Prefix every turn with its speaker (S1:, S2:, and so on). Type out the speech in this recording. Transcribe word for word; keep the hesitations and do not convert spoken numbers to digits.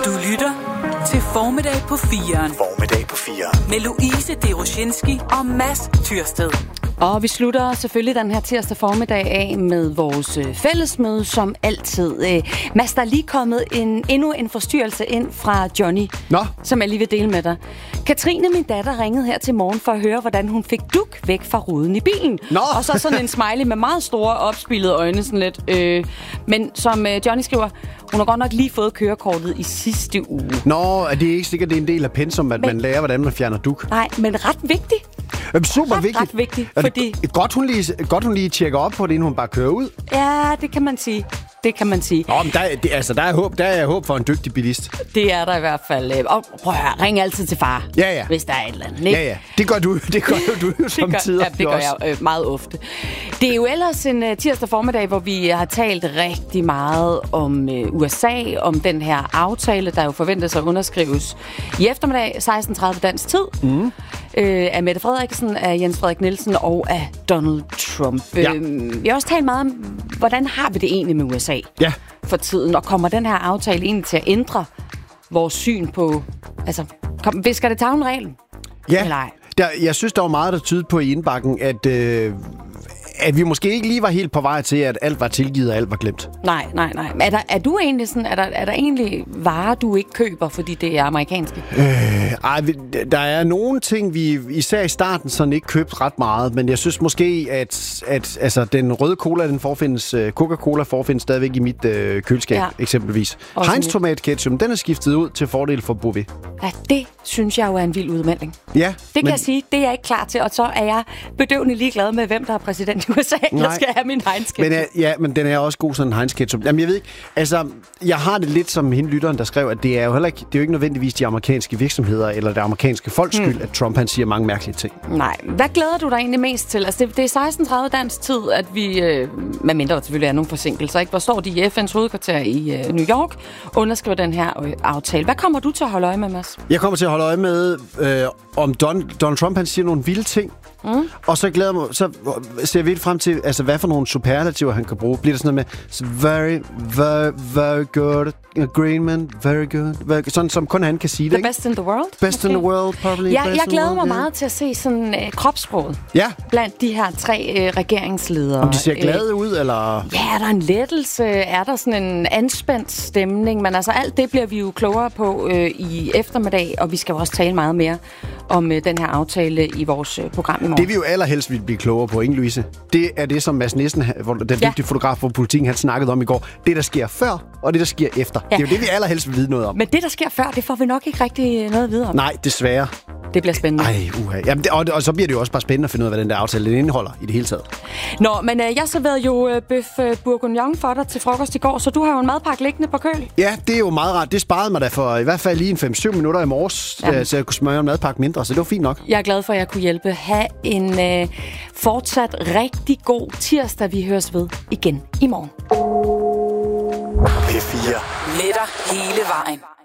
S1: Du lytter til Formiddag på firen.
S2: Formiddag på firen.
S1: Med Louise Deroshinski og Mads Tyrsted.
S3: Og vi slutter selvfølgelig den her tirsdag formiddag af med vores øh, fællesmøde, som altid. Øh, Mads, der er lige kommet en, endnu en forstyrrelse ind fra Johnny,
S4: Nå.
S3: som jeg lige vil dele med dig. Katrine, min datter, ringede her til morgen for at høre, hvordan hun fik duk væk fra ruden i bilen.
S4: Nå.
S3: Og så sådan en smiley med meget store opspilede øjne, sådan lidt. Øh, men som øh, Johnny skriver, hun har godt nok lige fået kørekortet i sidste uge.
S4: Nå, er det ikke sikkert, det er en del af pensum, at men, man lærer, hvordan man fjerner duk?
S3: Nej, men ret vigtigt.
S4: Super
S3: ret,
S4: vigtigt.
S3: Ret vigtigt,
S4: er
S3: fordi...
S4: det godt, hun lige, godt, hun lige tjekker op på det, inden hun bare kører ud?
S3: Ja, det kan man sige. Det kan man sige.
S4: Nå, men der, det, altså, der, er håb, der er håb for en dygtig bilist.
S3: Det er der i hvert fald. Og prøv at høre, ring altid til far,
S4: ja, ja.
S3: hvis der er et eller andet. Ikke?
S4: Ja, ja. Det gør du, det gør du jo som tider.
S3: Ja, det gør jeg øh, meget ofte. Det er jo ellers en uh, tirsdag formiddag, hvor vi har talt rigtig meget om uh, U S A, om den her aftale, der jo forventes at underskrives i eftermiddag, seksten tredive dansk tid, mm. øh, af Mette Frederiksen, af Jens Frederik Nielsen og af Donald Trump.
S4: Ja.
S3: Øh, vi har også talt meget om, hvordan har vi det egentlig med U S A
S4: ja.
S3: for tiden, og kommer den her aftale egentlig til at ændre vores syn på, altså, kom, visker det tagen reglen?
S4: Ja,
S3: eller ej?
S4: Der, jeg synes, der var meget, der tydede på i indbakken, at, øh, at vi måske ikke lige var helt på vej til, at alt var tilgivet og alt var glemt.
S3: Nej, nej, nej. Er, der, er du egentlig sådan, er der, er der egentlig varer, du ikke køber, fordi det er amerikanske?
S4: Øh, ej, vi, der er nogle ting, vi især i starten sådan ikke købte ret meget, men jeg synes måske, at, at altså, den røde cola, den forfindes, Coca-Cola forfindes stadigvæk i mit øh, køleskab, ja. eksempelvis. Heinz tomat ketchup, den er skiftet ud til fordel for Bouvet.
S3: Ja, det synes jeg jo er en vild udmelding.
S4: Ja.
S3: Det kan men... jeg sige, det er jeg ikke klar til, og så er jeg bedøvende ligeglad med, hvem der er præsident i U S A, der skal have min Heinz ketchup.
S4: Men er, ja, men den er også god, sådan en Heinz ketchup. Jamen, jeg ved ikke, altså, jeg har det lidt som hende lytteren, der skrev, at det er jo heller ikke, det er jo ikke nødvendigvis de amerikanske virksomheder eller det amerikanske folks skyld, hmm. at Trump han siger mange mærkelige ting.
S3: Nej. Hvad glæder du dig egentlig mest til? Altså, det, det er seksten tredive dansk tid, at vi, øh, med mindre der selvfølgelig er nogle forsinkelser, ikke? Hvor står de i F N's hovedkvarter i øh, New York, underskriver den her øh, aftale. Hvad kommer du til at holde øje med, Mads? Jeg
S4: kommer til at holde øje med, øh, om Don, Donald Trump han siger nogle vilde ting. Mm. Og så glæder mig, så ser vi frem til, altså hvad for nogle superlativer han kan bruge. Bliver det sådan noget med very, very, very good agreement, very good, very good. Sådan som kun han kan sige det,
S3: the
S4: ikke?
S3: Best in the world.
S4: Best okay. in the world, probably.
S3: Ja,
S4: best
S3: jeg glæder mig
S4: world,
S3: meget yeah. til at se sådan øh, kropssproget.
S4: Ja.
S3: Blandt de her tre øh, regeringsledere.
S4: Om de ser glade øh, ud, eller?
S3: Ja, er der en lettelse? Er der sådan en anspændt stemning? Men altså alt det bliver vi jo klogere på øh, i eftermiddag, og vi skal jo også tale meget mere om øh, den her aftale i vores øh, program i morgen.
S4: Det vi jo allerhelst vil blive klogere på, ikke Louise? Det er det, som Mads Nielsen, den dygtige ja. fotograf for Politiken, han snakkede om i går. Det, der sker før, og det, der sker efter. Ja. Det er jo det, vi allerhelst vil vide noget om.
S3: Men det, der sker før, det får vi nok ikke rigtig noget at vide om.
S4: Nej, desværre.
S3: Det bliver spændende.
S4: Ej, uha. Jamen, det, og, og så bliver det jo også bare spændende at finde ud af, hvad den der aftale den indeholder i det hele taget.
S3: Nå, men øh, jeg serverede jo øh, bøf øh, bourguignon for dig til frokost i går, så du har jo en madpakke liggende på køl.
S4: Ja, det er jo meget rart. Det sparede mig da for i hvert fald lige en fem syv minutter i morges, ja. så jeg kunne smøre en madpakke mindre, så det var fint nok.
S3: Jeg er glad for, at jeg kunne hjælpe. Ha' en øh, fortsat rigtig god tirsdag. Vi høres ved igen i morgen.
S2: P fire.
S1: Med dig hele vejen.